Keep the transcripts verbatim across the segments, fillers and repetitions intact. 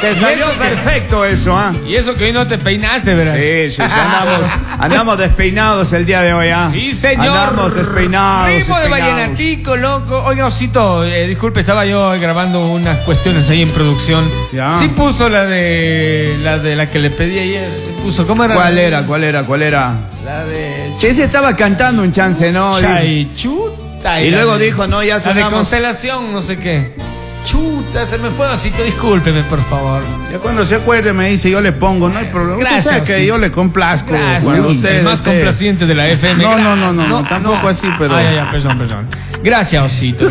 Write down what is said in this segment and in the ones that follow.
Te salió que, perfecto eso, ¿ah? Y eso que hoy no te peinaste, ¿verdad? Sí, sí, sí, andamos, andamos despeinados el día de hoy, ¿ah? Sí, señor. Andamos despeinados. Ritmo de despeinados. vallenatico, loco. Oiga, Osito, eh, disculpe, estaba yo grabando unas cuestiones ahí en producción. Ya. Sí puso la de la de la que le pedí ayer. Sí puso, ¿cómo era? ¿Cuál era? ¿Cuál era? ¿Cuál era? La de Sí, se estaba cantando un chance, ¿no? Chaichuta. Y luego dijo, no, ya La de sonamos. constelación, no sé qué. Chuta, se me fue, Osito, discúlpeme, por favor. Ya cuando se acuerde me dice, yo le pongo, no hay problema. Gracias, Usted sabe que sí. yo le complazco. Gracias, Cuando usted el más esté- complaciente de la F M. No, no, no, no, no, tampoco así, pero- Ay, ay, ay, perdón, perdón. Gracias, Osito.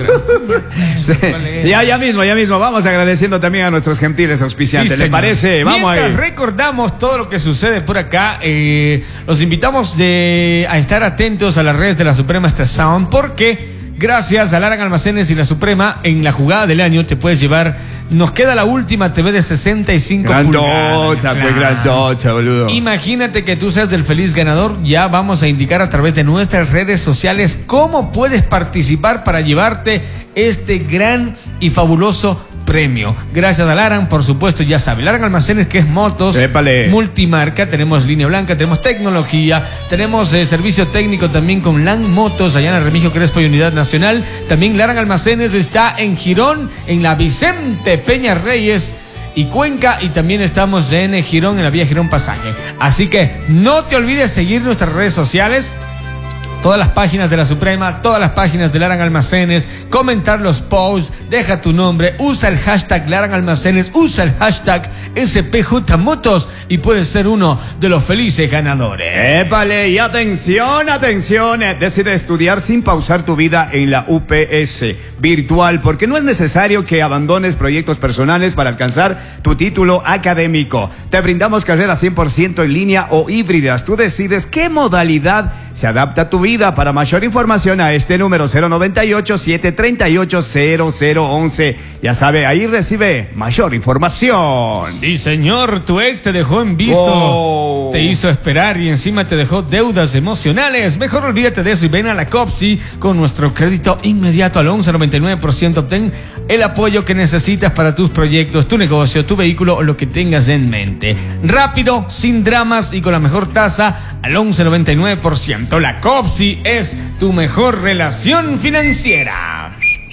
Sí. Ya, ya mismo, ya mismo. Vamos agradeciendo también a nuestros gentiles auspiciantes. Sí, ¿Le señor. parece? Vamos Mientras ahí. recordamos todo lo que sucede por acá, eh, los invitamos de, a estar atentos a las redes de la Suprema Estación, porque gracias a Laran Almacenes y la Suprema, en la jugada del año te puedes llevar. Nos queda la última T V de sesenta y cinco pulgadas. Grandota, pues Claro. grandota, boludo. Imagínate que tú seas del feliz ganador. Ya vamos a indicar a través de nuestras redes sociales cómo puedes participar para llevarte este gran y fabuloso premio. Gracias a Laran, por supuesto, ya sabe. Laran Almacenes, que es motos, Épale. multimarca, tenemos línea blanca, tenemos tecnología, tenemos eh, servicio técnico también con LAN Motos, allá en el Remigio Crespo y Unidad Nacional. También Laran Almacenes está en Girón, en la Vicente Peña Reyes y Cuenca, y también estamos en Girón, en la vía Girón Pasaje. Así que no te olvides seguir nuestras redes sociales, todas las páginas de la Suprema, todas las páginas de Laran Almacenes, comentar los posts, deja tu nombre, usa el hashtag Laran Almacenes, usa el hashtag S P J Motos y puedes ser uno de los felices ganadores. Épale, y atención, atención. eh, Decide estudiar sin pausar tu vida en la U P S virtual, porque no es necesario que abandones proyectos personales para alcanzar tu título académico. Te brindamos carreras cien por ciento en línea o híbridas. Tú decides qué modalidad se adapta a tu vida. Para mayor información a este número cero noventa y ocho, siete treinta y ocho, cero cero once. Ya sabe, ahí recibe mayor información. Sí, señor, tu ex te dejó en visto, Oh. te hizo esperar y encima te dejó deudas emocionales. Mejor olvídate de eso y ven a la COPSI con nuestro crédito inmediato al once noventa y nueve por ciento. Obtén el apoyo que necesitas para tus proyectos, tu negocio, tu vehículo o lo que tengas en mente. Rápido, sin dramas y con la mejor tasa al once noventa y nueve por ciento. La COPSI es tu mejor relación financiera.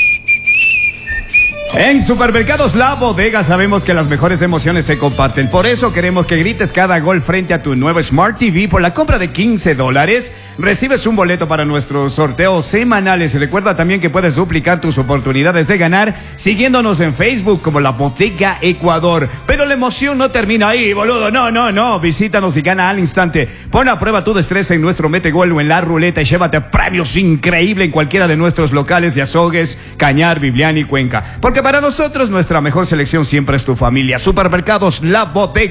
En Supermercados La Bodega sabemos que las mejores emociones se comparten. Por eso queremos que grites cada gol frente a tu nuevo Smart T V. Por la compra de quince dólares, recibes un boleto para nuestros sorteos semanales. Y recuerda también que puedes duplicar tus oportunidades de ganar siguiéndonos en Facebook como La Bodega Ecuador. Pero la emoción no termina ahí, boludo. No, no, no. Visítanos y gana al instante. Pon a prueba tu destreza en nuestro Metegol o en la ruleta y llévate premios increíbles en cualquiera de nuestros locales de Azogues, Cañar, Biblián y Cuenca. Porque para nosotros nuestra mejor selección siempre es tu familia. Supermercados La Bodega.